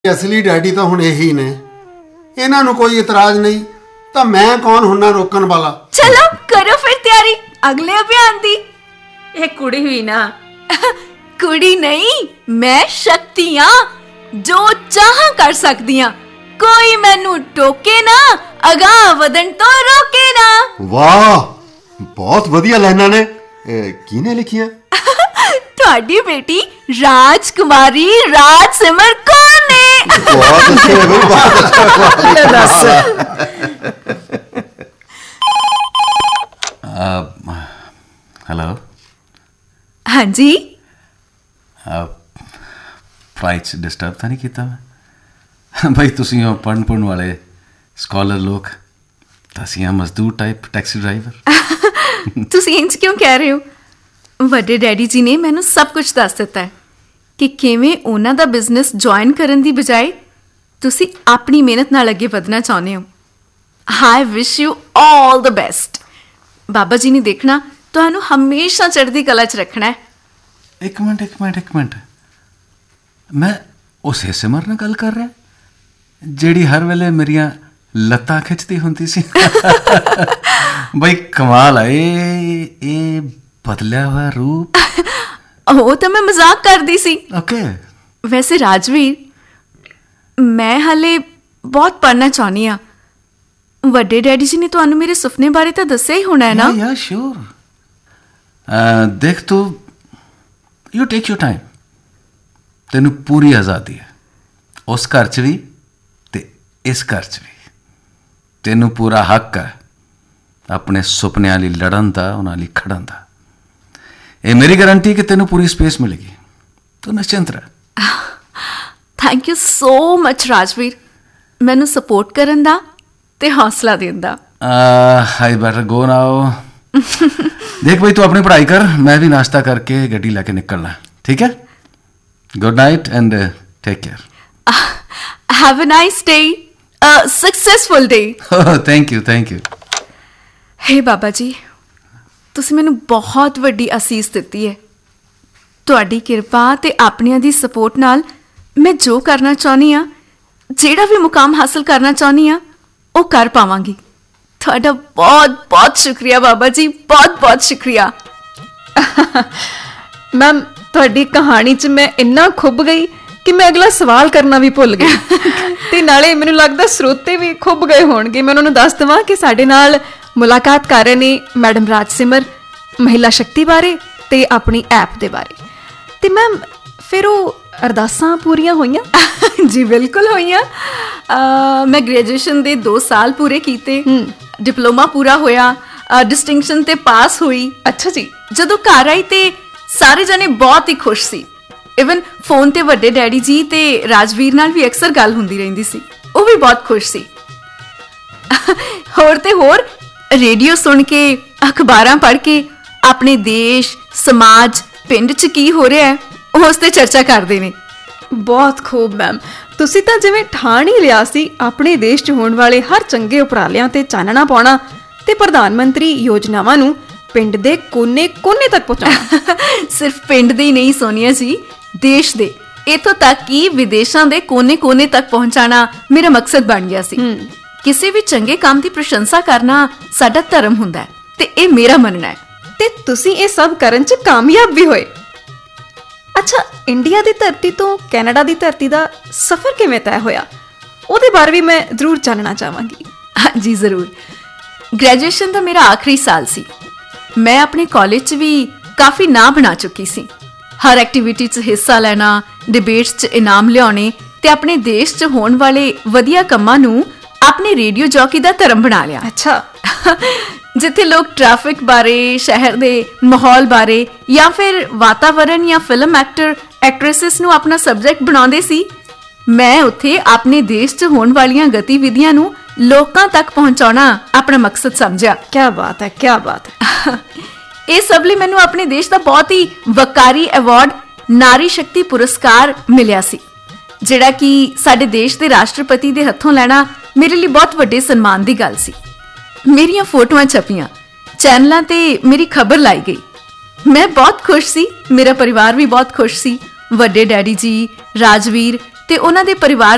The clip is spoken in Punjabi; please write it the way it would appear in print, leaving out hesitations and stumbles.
असली डैडी तो हुण यही ने, इन्हां नूं कोई इतराज नहीं तो मैं कौन हुन्ना रोकण वाला। चलो करो फिर तैयारी अगले अभियान दी। ये कुड़ी हुई ना? कुड़ी नहीं, मैं शक्ति हां जो चाह कर सकदी हां। कोई मैनू टोके ना, अगाह वधण तो रोके ना। वाह, बहुत वधिया लाइनां ने। किने लिखियां? ਤੁਹਾਡੀ बेटी राजकुमारी राज सिमर कौन ने? बहुत अच्छे है भाई, बहुत अच्छा। हेलो। हाँ जी। प्राइच डिस्टर्ब तो नहीं किया मैं? भाई तुसी हो पढ़न वाले स्कॉलर लोग, असीं हां मजदूर टाइप टैक्सी ड्राइवर। तुसी इंज क्यों कह रहे हो? ਵੱਡੇ ਡੈਡੀ ਜੀ ਨੇ ਮੈਨੂੰ ਸਭ ਕੁਝ ਦੱਸ ਦਿੱਤਾ ਹੈ ਕਿ ਕਿਵੇਂ ਉਹਨਾਂ ਦਾ ਬਿਜ਼ਨਸ ਜੁਆਇਨ ਕਰਨ ਦੀ ਬਜਾਏ ਤੁਸੀਂ ਆਪਣੀ ਮਿਹਨਤ ਨਾਲ ਅੱਗੇ ਵਧਣਾ ਚਾਹੁੰਦੇ ਹੋ। ਆਈ wish you all the best. Baba ji ਨੇ ਦੇਖਣਾ ਤੁਹਾਨੂੰ ਹਮੇਸ਼ਾ ਚੜ੍ਹਦੀ ਕਲਾ 'ਚ ਰੱਖਣਾ ਹੈ। ਇੱਕ ਮਿੰਟ, ਮੈਂ ਉਸੇ ਸਿਮਰ ਨਾਲ ਗੱਲ ਕਰ ਰਿਹਾ ਜਿਹੜੀ ਹਰ ਵੇਲੇ ਮੇਰੀਆਂ ਲੱਤਾਂ ਖਿੱਚਦੀ ਹੁੰਦੀ ਸੀ। ਬਈ ਕਮਾਲ ਹੈ ਇਹ बदलिया हुआ रूप। ਉਹ ਤਾਂ ਮੈਂ ਮਜ਼ਾਕ ਕਰਦੀ ਸੀ। ओके। ਵੈਸੇ ਰਾਜਵੀਰ, ਮੈਂ ਹਾਲੇ ਬਹੁਤ ਪੜ੍ਹਨਾ ਚਾਹੁੰਦੀ ਹਾਂ। ਵੱਡੇ ਡੈਡੀ ਜੀ ਨੇ ਤੁਹਾਨੂੰ ਮੇਰੇ ਸੁਪਨੇ ਬਾਰੇ ਤਾਂ ਦੱਸਿਆ ਹੀ ਹੋਣਾ ਹੈ ਨਾ? या श्योर। देख तू यू टेक योर टाइम, तेनू पूरी आज़ादी है उस घर च भी ते इस घर च भी। तेनू पूरा हक है अपने सुपनियां लई लड़न दा, उन्हां लई खड़न दा। ये मेरी गारंटी कि तेनू पूरी स्पेस मिलेगी, तू निश्चिंत रह। Thank you so much Rajveer, मैनू सपोर्ट करन दा ते हौसला देन दा। I better go now. देख भाई, तू अपनी पढ़ाई कर, मैं भी नाश्ता करके गड्डी लेके निकलना, ठीक है? Good night and take care. Have a nice day, successful day. Thank you. हे बाबा जी, ਤੁਸੀਂ ਮੈਨੂੰ ਬਹੁਤ ਵੱਡੀ ਅਸੀਸ ਦਿੱਤੀ ਹੈ। ਤੁਹਾਡੀ ਕਿਰਪਾ ਤੇ ਆਪਣਿਆਂ ਦੀ ਸਪੋਰਟ ਨਾਲ ਮੈਂ ਜੋ ਕਰਨਾ ਚਾਹੁੰਦੀ ਹਾਂ, ਜਿਹੜਾ ਵੀ ਮੁਕਾਮ ਹਾਸਲ ਕਰਨਾ ਚਾਹੁੰਦੀ ਹਾਂ, ਉਹ ਕਰ ਪਾਵਾਂਗੀ। ਤੁਹਾਡਾ ਬਹੁਤ ਬਹੁਤ ਸ਼ੁਕਰੀਆ ਬਾਬਾ ਜੀ, ਬਹੁਤ ਬਹੁਤ ਸ਼ੁਕਰੀਆ। मैम ਤੁਹਾਡੀ ਕਹਾਣੀ 'ਚ ਮੈਂ ਇੰਨਾ ਖੁੱਭ ਗਈ ਕਿ ਮੈਂ ਅਗਲਾ ਸਵਾਲ ਕਰਨਾ ਵੀ ਭੁੱਲ ਗਈ। ਤੇ ਨਾਲੇ ਮੈਨੂੰ ਲੱਗਦਾ ਸਰੋਤੇ ਵੀ ਖੁੱਭ ਗਏ ਹੋਣਗੇ। ਮੈਂ ਉਹਨਾਂ ਨੂੰ ਦੱਸ ਦੇਵਾਂ ਕਿ ਸਾਡੇ ਨਾਲ ਮੁਲਾਕਾਤ ਕਰ ਰਹੇ ਨੇ ਮੈਡਮ ਰਾਜ ਸਿਮਰ, ਮਹਿਲਾ ਸ਼ਕਤੀ ਬਾਰੇ ਤੇ ਆਪਣੀ ਐਪ ਦੇ ਬਾਰੇ। ਤੇ ਮੈਮ ਫਿਰ ਉਹ ਅਰਦਾਸਾਂ ਪੂਰੀਆਂ ਹੋਈਆਂ? ਜੀ ਬਿਲਕੁਲ ਹੋਈਆਂ। ਮੈਂ ਗ੍ਰੈਜੂਏਸ਼ਨ ਦੇ 2 ਸਾਲ ਪੂਰੇ ਕੀਤੇ, ਡਿਪਲੋਮਾ ਪੂਰਾ ਹੋਇਆ, ਡਿਸਟਿੰਕਸ਼ਨ ਤੇ ਪਾਸ ਹੋਈ। ਅੱਛਾ ਜੀ। ਜਦੋਂ ਘਰ ਆਈ ਤੇ ਸਾਰੇ ਜਣੇ ਬਹੁਤ ਹੀ ਖੁਸ਼ ਸੀ। ਇਵਨ ਫੋਨ ਤੇ ਵੱਡੇ ਡੈਡੀ ਜੀ ਤੇ ਰਾਜਵੀਰ ਨਾਲ ਵੀ ਅਕਸਰ ਗੱਲ ਹੁੰਦੀ ਰਹਿੰਦੀ ਸੀ, ਉਹ ਵੀ ਬਹੁਤ ਖੁਸ਼ ਸੀ। ਹੋਰ ਤੇ ਹੋਰ ਰੇਡੀਓ ਸੁਣ ਕੇ, ਅਖਬਾਰਾਂ ਪੜ੍ਹ ਕੇ ਆਪਣੇ ਦੇਸ਼, ਸਮਾਜ, ਪਿੰਡ 'ਚ ਕੀ ਹੋ ਰਿਹਾ ਹੈ ਉਸ ਤੇ ਚਰਚਾ ਕਰਦੇ ਨੇ। ਬਹੁਤ ਖੂਬ ਮੈਮ, ਤੁਸੀਂ ਤਾਂ ਜਿਵੇਂ ਠਾਣ ਹੀ ਲਿਆ ਸੀ ਆਪਣੇ ਦੇਸ਼ 'ਚ ਹੋਣ ਵਾਲੇ ਹਰ ਚੰਗੇ ਉਪਰਾਲਿਆਂ ਤੇ ਚਾਨਣਾ ਪਾਉਣਾ ਤੇ ਪ੍ਰਧਾਨ ਮੰਤਰੀ ਯੋਜਨਾਵਾਂ ਨੂੰ ਪਿੰਡ ਦੇ ਕੋਨੇ-ਕੋਨੇ ਤੱਕ ਪਹੁੰਚਾਉਣਾ। ਸਿਰਫ ਪਿੰਡ ਦੇ ਹੀ ਨਹੀਂ ਸੋਨੀਆ ਜੀ, ਦੇਸ਼ ਦੇ, ਇੱਥੋਂ ਤੱਕ ਕਿ ਵਿਦੇਸ਼ਾਂ ਦੇ ਕੋਨੇ-ਕੋਨੇ ਤੱਕ ਪਹੁੰਚਾਉਣਾ ਮੇਰਾ ਮਕਸਦ ਬਣ ਗਿਆ ਸੀ। ਕਿਸੇ ਵੀ ਚੰਗੇ ਕੰਮ ਦੀ ਪ੍ਰਸ਼ੰਸਾ ਕਰਨਾ ਸਾਡਾ ਧਰਮ ਹੁੰਦਾ ਹੈ ਤੇ ਇਹ ਮੇਰਾ ਮੰਨਣਾ ਹੈ। ਤੇ ਤੁਸੀਂ ਇਹ ਸਭ ਕਰਨ 'ਚ ਕਾਮਯਾਬ ਵੀ ਹੋਏ। ਅੱਛਾ, ਇੰਡੀਆ ਦੀ ਧਰਤੀ ਤੋਂ ਕੈਨੇਡਾ ਦੀ ਧਰਤੀ ਦਾ ਸਫ਼ਰ ਕਿਵੇਂ ਤੈਅ ਹੋਇਆ? ਉਹਦੇ ਬਾਰੇ ਵੀ ਮੈਂ ਜ਼ਰੂਰ ਜਾਣਨਾ ਚਾਹਾਂਗੀ। ਹਾਂਜੀ ਜ਼ਰੂਰ। ਗ੍ਰੈਜੂਏਸ਼ਨ ਦਾ ਮੇਰਾ ਆਖਰੀ ਸਾਲ ਸੀ। ਮੈਂ ਆਪਣੇ ਕਾਲਜ 'ਚ ਵੀ ਕਾਫੀ ਨਾਂ ਬਣਾ ਚੁੱਕੀ ਸੀ। ਹਰ ਐਕਟੀਵਿਟੀ 'ਚ ਹਿੱਸਾ ਲੈਣਾ, ਡਿਬੇਟਸ 'ਚ ਇਨਾਮ ਲਿਆਉਣੇ ਤੇ ਆਪਣੇ ਦੇਸ਼ 'ਚ ਹੋਣ ਵਾਲੇ ਵਧੀਆ ਕੰਮਾਂ ਨੂੰ ਆਪਣੇ ਰੇਡੀਓ ਜੌਕੀ ਦਾ ਧਰਮ ਬਣਾ ਲਿਆ। ਅੱਛਾ। ਜਿੱਥੇ ਲੋਕ ਟ੍ਰੈਫਿਕ ਬਾਰੇ, ਸ਼ਹਿਰ ਦੇ ਮਾਹੌਲ ਬਾਰੇ ਜਾਂ ਫਿਰ ਵਾਤਾਵਰਣ ਜਾਂ ਫਿਲਮ ਐਕਟਰ ਐਕਟ੍ਰੈਸਸ ਨੂੰ ਆਪਣਾ ਸਬਜੈਕਟ ਬਣਾਉਂਦੇ ਸੀ, ਮੈਂ ਉੱਥੇ ਆਪਣੇ ਦੇਸ਼ 'ਚ ਹੋਣ ਵਾਲੀਆਂ ਗਤੀਵਿਧੀਆਂ ਨੂੰ ਲੋਕਾਂ ਤੱਕ ਪਹੁੰਚਾਉਣਾ ਆਪਣਾ ਮਕਸਦ ਸਮਝਿਆ। ਕਿਆ ਬਾਤ ਹੈ, ਕਿਆ ਬਾਤ ਹੈ। ਇਹ ਸਭ ਲਈ ਮੈਨੂੰ ਆਪਣੇ ਦੇਸ਼ ਦਾ ਬਹੁਤ ਹੀ ਵਕਾਰੀ ਅਵਾਰਡ ਨਾਰੀ ਸ਼ਕਤੀ ਪੁਰਸਕਾਰ ਮਿਲਿਆ ਸੀ, ਜਿਹੜਾ ਕਿ ਸਾਡੇ ਦੇਸ਼ ਦੇ ਰਾਸ਼ਟਰਪਤੀ ਦੇ ਹੱਥੋਂ ਲੈਣਾ ਮੇਰੇ ਲਈ ਬਹੁਤ ਵੱਡੇ ਸਨਮਾਨ ਦੀ ਗੱਲ ਸੀ। ਮੇਰੀਆਂ ਫੋਟੋਆਂ ਛਪੀਆਂ, ਚੈਨਲਾਂ ਤੇ ਮੇਰੀ ਖਬਰ ਲਾਈ ਗਈ। ਮੈਂ ਬਹੁਤ ਖੁਸ਼ ਸੀ, ਮੇਰਾ ਪਰਿਵਾਰ ਵੀ ਬਹੁਤ ਖੁਸ਼ ਸੀ। ਵੱਡੇ ਡੈਡੀ ਜੀ, ਰਾਜਵੀਰ ਤੇ ਉਹਨਾਂ ਦੇ ਪਰਿਵਾਰ